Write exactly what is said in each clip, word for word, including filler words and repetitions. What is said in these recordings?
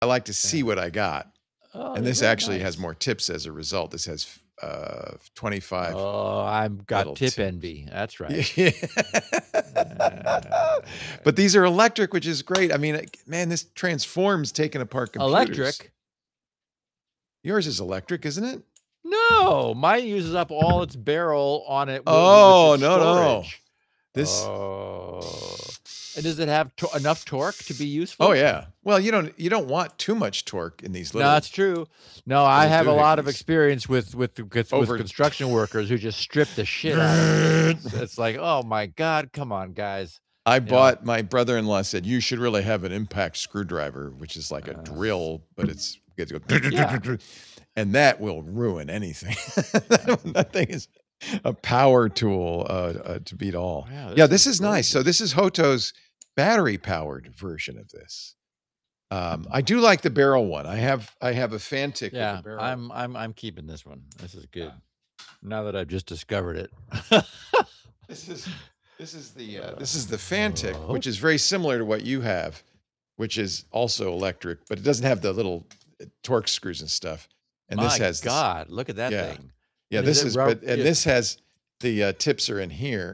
I like to see what I got. Oh, And they're this very actually has nice. more tips as a result. This has uh, twenty-five Oh, I've little got tip tips. envy. That's right. Yeah. Uh, But these are electric, which is great. I mean, like, man, this transforms taking apart computers. electric? Yours is electric, isn't it? No, mine uses up all its barrel on it. With, Oh, with its no, no. storage. This. Oh. And does it have to enough torque to be useful? Oh yeah. Well, you don't you don't want too much torque in these little. No, that's true. No, I have a lot of doohickeys. experience with with with, Over- with construction workers who just strip the shit out of it. It's, it's like, oh my God, come on, guys. I know. bought, my brother-in-law said, you should really have an impact screwdriver, which is like a Uh, drill, but it's, it's go, Yeah. and that will ruin anything. That thing is a power tool uh, uh, to beat all. Wow, Yeah, this this is is nice. So gorgeous. this is Hoto's battery-powered version of this. Um, I do like the barrel one. I have I have a Fantic Yeah, with a barrel. I'm I'm I'm keeping this one. This is good. Now that I've just discovered it. This is this is the uh, this is the Fantic, which is very similar to what you have, which is also electric, but it doesn't have the little uh, torque screws and stuff. And My this has this- God, look at that yeah. thing. yeah, And this is it is rub- but and it- this has the uh, tips are in here,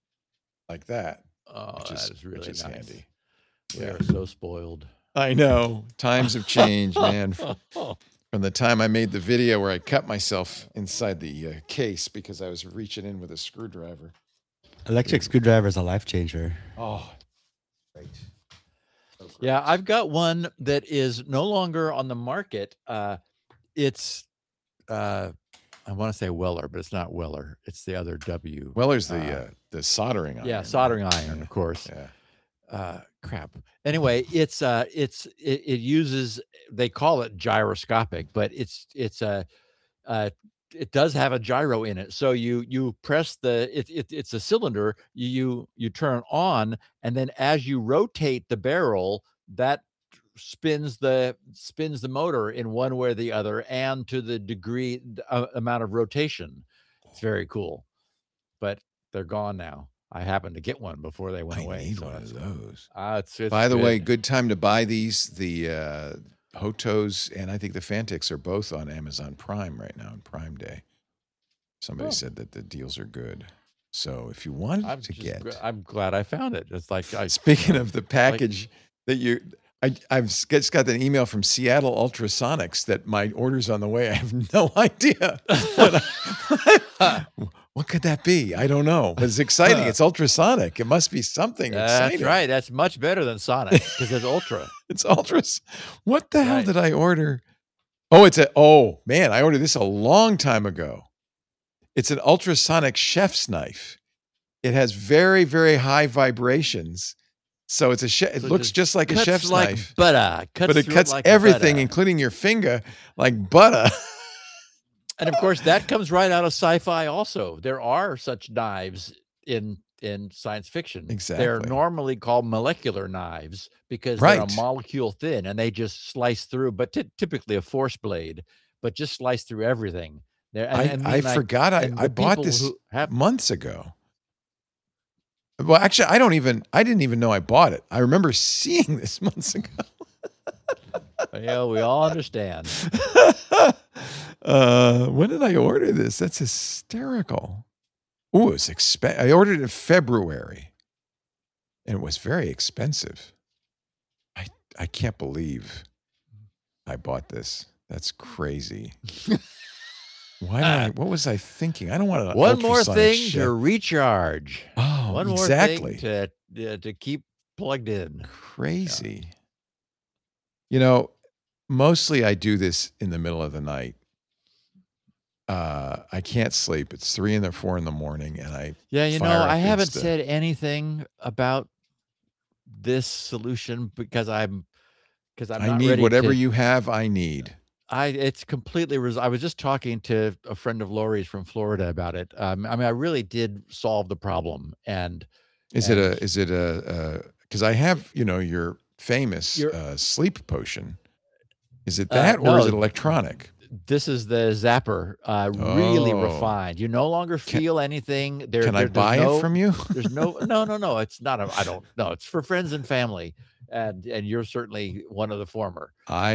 like that, Oh, which that is, is really which is nice. handy. We Yeah. are so spoiled. I know times have changed, man. From the time I made the video where I cut myself inside the uh, case because I was reaching in with a screwdriver. Electric screwdriver is a life changer. Oh, great. So great. Yeah, I've got one that is no longer on the market. Uh, it's, uh, I want to say Weller, but it's not Weller. It's the other W. Weller's the Uh, uh, the soldering iron. yeah, right? soldering iron, Yeah. of course. Yeah. Uh, crap. Anyway, it's uh, it's it, it uses. They call it gyroscopic, but it's it's a. Uh, it does have a gyro in it, so you you press the it, it it's a cylinder. You you you turn on, and then as you rotate the barrel, that spins the spins the motor in one way or the other, and to the degree uh, amount of rotation. It's very cool, but they're gone now. I happened to get one before they went I away. need so one it's- of those. Uh, it's, it's By the way, good. good time to buy these. The uh, Hotos and I think the Fantics are both on Amazon Prime right now on Prime Day. Somebody Oh. said that the deals are good. So if you wanted I'm to just get, gl- I'm glad I found it. It's like I speaking of the package that you, I, I've just got an email from Seattle Ultrasonics that my order's on the way. I have no idea. What, I- what could that be? I don't know. But it's exciting. It's ultrasonic. It must be something That's exciting. right. That's much better than Sonic because it's ultra. It's ultras. What the hell Right. did I order? Oh, it's a, oh man, I ordered this a long time ago. It's an ultrasonic chef's knife. It has very, very high vibrations. So it's a chef. It So looks just just like a Cuts chef's like knife, butter. Cuts but it through cuts like everything, butter. including your finger, like butter. And of course, that comes right out of sci-fi. Also, there are such knives in in science fiction. They're Exactly. normally called molecular knives because Right. they're a molecule thin and they just slice through. But ty- typically a force blade, but just slice through everything. There, and, I, and I mean, like, forgot I, and I the bought people this who have months ago. Well, actually, I don't even, I didn't even know I bought it. I remember seeing this months ago. Yeah, we all understand. uh, when did I order this? That's hysterical. Oh, it's expensive. I ordered it in February, and it was very expensive. I I can't believe I bought this. That's crazy. Why? Did I, what was I thinking? I don't want to. One more thing to recharge. Oh, One more exactly. thing to uh, to keep plugged in. Crazy. You know, mostly I do this in the middle of the night. Uh, I can't sleep. It's three in the four in the morning, and I Yeah, you know, fire up I haven't Insta. said anything about this solution because I'm because I'm I not need ready whatever to, you have. I need. I it's completely. Res- I was just talking to a friend of Lori's from Florida about it. Um, I mean, I really did solve the problem, and Is it And- a? Is it a? Because I have, you know, your famous Your- uh, sleep potion. Is it Uh, that, or no. is it electronic? this is the Zapper, uh, really Oh. refined. You no longer Can- feel anything. There, Can I there- there's buy no- it from you? There's no, no, no, no. It's not. A, I don't know. It's for friends and family. and and you're certainly one of the former. I